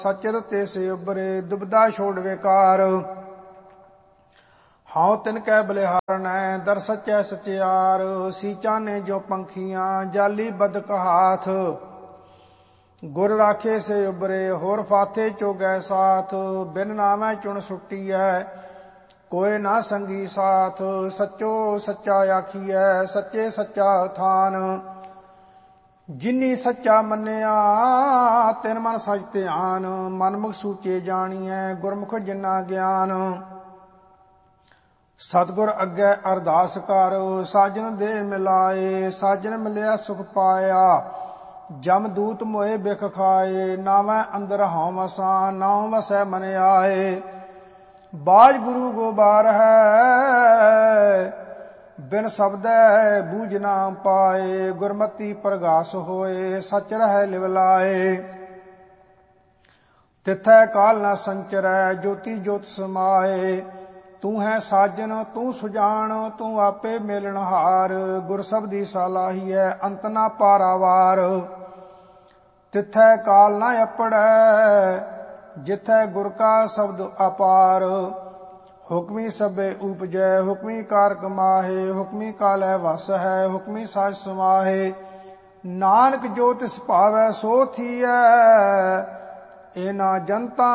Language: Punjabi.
ਸਚਰ ਤੇ ਸੇ ਉਬਰੇ ਦੁਬਦਾ ਛੋੜ ਵਿਕਾਰ। ਹਾਉ ਤਿਨ ਕੈ ਬਲਿਹਾਰਨੈ ਦਰ ਸਚੈ ਸਚਿਆਰ। ਸੀਚਾਂ ਨੇ ਜੋ ਪੰਖੀਆਂ ਜਾਲੀ ਬਦਕ ਹਾਥ। ਗੁਰ ਰਾਖੇ ਸੇ ਉਬਰੇ ਹੋਰ ਫਾਥੇ ਚੋਗੈ ਸਾਥ। ਬਿਨ ਨਾਮੈ ਚੁਣ ਸੁੱਟੀਐ ਕੋਇ ਨਾ ਸੰਗੀ ਸਾਥ। ਸੱਚੋ ਸੱਚਾ ਆਖੀਐ ਸੱਚੇ ਸੱਚਾ ਥਾਨ। ਜਿਨੀ ਸੱਚਾ ਮੰਨਿਆ ਤਿਨ ਮਨ ਸਚ ਧਿਆਨ। ਮਨਮੁਖ ਸੂਚੇ ਜਾਣੀਐ ਗੁਰਮੁਖ ਜਿਨਾ ਗਿਆਨ। ਸਤਿਗੁਰ ਅੱਗੇ ਅਰਦਾਸ ਕਰ ਸਾਜਨ ਦੇ ਮਿਲਾਏ। ਸਾਜਨ ਮਿਲਿਆ ਸੁਖ ਪਾਇਆ ਜਮ ਦੂਤ ਮੋਏ ਬਿਖ ਖਾਏ। ਨਾਵੈ ਅੰਦਰ ਹਉ ਵਸਾ ਨਾਉ ਵਸੈ ਮਨ ਆਏ। ਬਾਜ ਗੁਰੂ ਗੋਬਾਰ ਹੈ ਬਿਨ ਸ਼ਬਦੈ ਬੂਝ ਨਾ ਪਾਏ। ਗੁਰਮਤੀ ਪ੍ਰਗਾਸ ਹੋਏ ਸਚ ਰਹਿ ਲਿਵ ਲਾਏ। ਤਿਥੈ ਕਾਲ ਨਾ ਸੰਚਰੈ ਜੋਤੀ ਜੋਤ ਸਮਾਏ। ਤੂੰ ਹੈ ਸਾਜਨ ਤੂੰ ਸੁਜਾਨ ਤੂੰ ਆਪੇ ਮੇਲਣਹਾਰ। ਗੁਰ ਸਬਦੀ ਸਲਾਹੀਐ ਅੰਤ ਨਾ ਪਾਰਾਵਾਰ। ਤਿਥੈ ਕਾਲ ਨਾ ਅਪੜੈ ਜਿਥੈ ਗੁਰ ਕਾ ਸ਼ਬਦ ਅਪਾਰ। ਹੁਕਮੀ ਸਭੇ ਉਪਜੈ ਹੁਕਮੀ ਕਾਰ ਕਮਾਹੇ। ਹੁਕਮੀ ਕਾਲੈ ਵਸ ਹੈ ਹੁਕਮੀ ਸਾਜ ਸਮਾਹੇ। ਨਾਨਕ ਜੋ ਤਿਸ ਭਾਵੈ ਸੋ ਥੀਐ ਇਹ ਨਾ ਜਨਤਾ